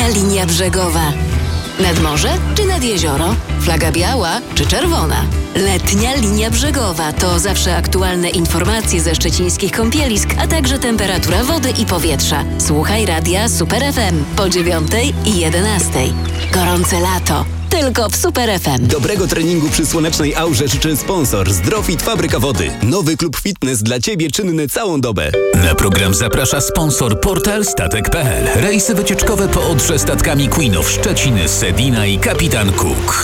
letnia linia brzegowa. Nad morze czy nad jezioro? Flaga biała czy czerwona? Letnia linia brzegowa to zawsze aktualne informacje ze szczecińskich kąpielisk, a także temperatura wody i powietrza. Słuchaj radia Super FM po 9 i 11. Gorące lato. Tylko w Super FM. Dobrego treningu przy słonecznej aurze życzy sponsor Zdrofit Fabryka Wody. Nowy klub fitness dla Ciebie czynny całą dobę. Na program zaprasza sponsor portal statek.pl. Rejsy wycieczkowe po Odrze statkami Queen of Szczecin, Sedina i Kapitan Cook.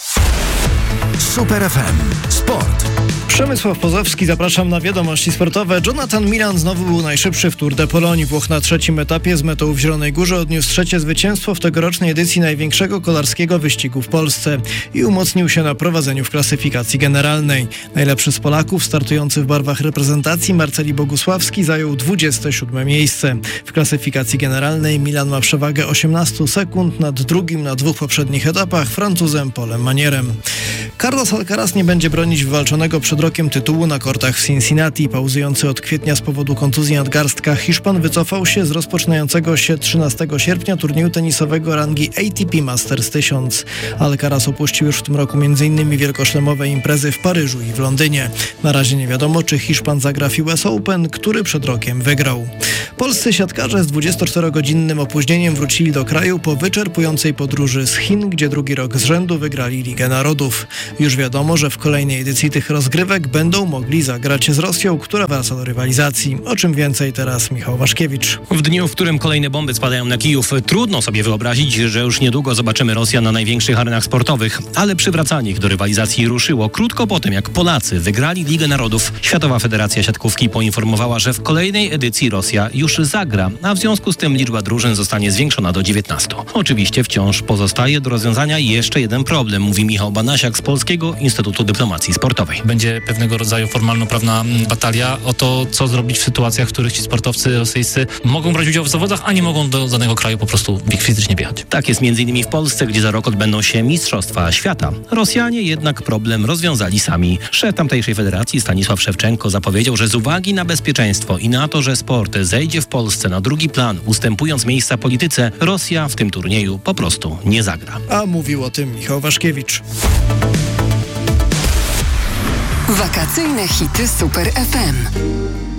Super FM. Sport. Przemysław Pozowski, zapraszam na wiadomości sportowe. Jonathan Milan znowu był najszybszy w Tour de Pologne. Włoch na trzecim etapie z metą w Zielonej Górze odniósł trzecie zwycięstwo w tegorocznej edycji największego kolarskiego wyścigu w Polsce i umocnił się na prowadzeniu w klasyfikacji generalnej. Najlepszy z Polaków, startujący w barwach reprezentacji, Marceli Bogusławski zajął 27 miejsce. W klasyfikacji generalnej Milan ma przewagę 18 sekund nad drugim na dwóch poprzednich etapach Francuzem Polem Manierem. Carlos Alcaraz nie będzie bronić wywalczonego przed rokiem tytułu na kortach w Cincinnati. Pauzujący od kwietnia z powodu kontuzji nadgarstka Hiszpan wycofał się z rozpoczynającego się 13 sierpnia turnieju tenisowego rangi ATP Masters 1000. Alcaraz opuścił już w tym roku m.in. wielkoszlemowe imprezy w Paryżu i w Londynie. Na razie nie wiadomo, czy Hiszpan zagra w US Open, który przed rokiem wygrał. Polscy siatkarze z 24-godzinnym opóźnieniem wrócili do kraju po wyczerpującej podróży z Chin, gdzie drugi rok z rzędu wygrali Ligę Narodów. Już wiadomo, że w kolejnej edycji tych rozgrywek będą mogli zagrać z Rosją, która wraca do rywalizacji. O czym więcej teraz Michał Waszkiewicz. W dniu, w którym kolejne bomby spadają na Kijów, trudno sobie wyobrazić, że już niedługo zobaczymy Rosjan na największych arenach sportowych, ale przywracanie ich do rywalizacji ruszyło krótko po tym, jak Polacy wygrali Ligę Narodów. Światowa Federacja Siatkówki poinformowała, że w kolejnej edycji Rosja już zagra, a w związku z tym liczba drużyn zostanie zwiększona do 19. Oczywiście wciąż pozostaje do rozwiązania jeszcze jeden problem, mówi Michał Banasiak z Polskiego Instytutu Dyplomacji Sportowej. Będzie pewnego rodzaju formalno-prawna batalia o to, co zrobić w sytuacjach, w których ci sportowcy rosyjscy mogą brać udział w zawodach, a nie mogą do danego kraju po prostu fizycznie wjechać. Tak jest m.in. w Polsce, gdzie za rok odbędą się Mistrzostwa Świata. Rosjanie jednak problem rozwiązali sami. Szef tamtejszej federacji Stanisław Szewczenko zapowiedział, że z uwagi na bezpieczeństwo i na to, że sport zejdzie w Polsce na drugi plan, ustępując miejsca polityce, Rosja w tym turnieju po prostu nie zagra. A mówił o tym Michał Waszkiewicz. Wakacyjne hity Super FM.